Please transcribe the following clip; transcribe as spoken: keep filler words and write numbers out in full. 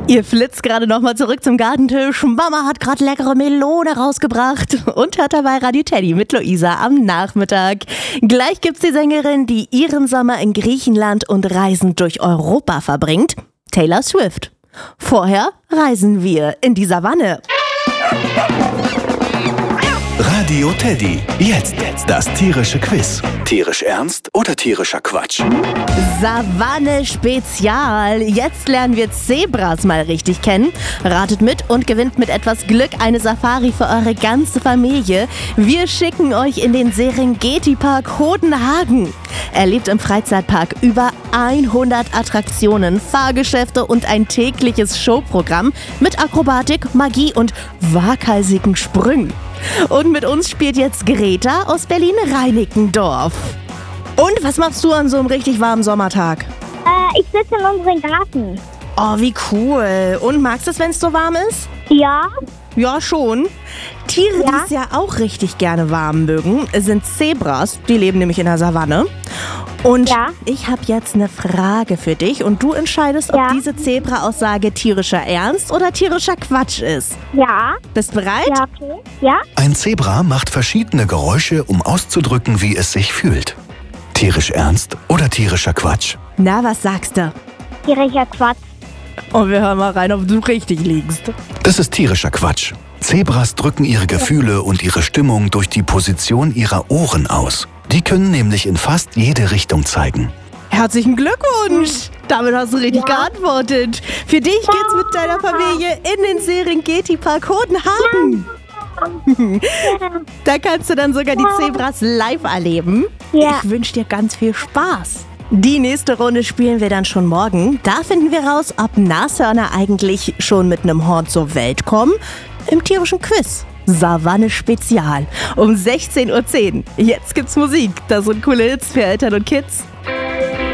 Ihr flitzt gerade nochmal zurück zum Gartentisch. Mama hat gerade leckere Melone rausgebracht und hört dabei Radio Teddy mit Luisa am Nachmittag. Gleich gibt's die Sängerin, die ihren Sommer in Griechenland und reisend durch Europa verbringt, Taylor Swift. Vorher reisen wir in die Savanne. Radio Teddy. Jetzt das tierische Quiz. Tierisch ernst oder tierischer Quatsch? Savanne Spezial. Jetzt lernen wir Zebras mal richtig kennen. Ratet mit und gewinnt mit etwas Glück eine Safari für eure ganze Familie. Wir schicken euch in den Serengeti-Park Hodenhagen. Erlebt im Freizeitpark über hundert Attraktionen, Fahrgeschäfte und ein tägliches Showprogramm mit Akrobatik, Magie und waghalsigen Sprüngen. Und mit uns spielt jetzt Greta aus Berlin-Reinickendorf. Und was machst du an so einem richtig warmen Sommertag? Äh, ich sitze in unserem Garten. Oh, wie cool. Und magst du es, wenn es so warm ist? Ja. Ja, schon. Tiere, Ja. die es ja auch richtig gerne warm mögen, sind Zebras. Die leben nämlich in der Savanne. Und Ja. ich habe jetzt eine Frage für dich und du entscheidest, ob Ja. diese Zebra-Aussage tierischer Ernst oder tierischer Quatsch ist. Ja. Bist bereit? Ja, okay. Ja? Ein Zebra macht verschiedene Geräusche, um auszudrücken, wie es sich fühlt. Tierisch ernst oder tierischer Quatsch? Na, was sagst du? Tierischer Quatsch. Und wir hören mal rein, ob du richtig liegst. Das ist tierischer Quatsch. Zebras drücken ihre Gefühle und ihre Stimmung durch die Position ihrer Ohren aus. Die können nämlich in fast jede Richtung zeigen. Herzlichen Glückwunsch! Damit hast du richtig Ja. geantwortet. Für dich geht's mit deiner Familie in den Serengeti-Park Hodenhagen. Da kannst du dann sogar die Zebras live erleben. Ja. Ich wünsche dir ganz viel Spaß. Die nächste Runde spielen wir dann schon morgen. Da finden wir raus, ob Nashörner eigentlich schon mit einem Horn zur Welt kommen. Im tierischen Quiz. Savanne Spezial. Um sechzehn Uhr zehn. Jetzt gibt's Musik. Das sind coole Hits für Eltern und Kids.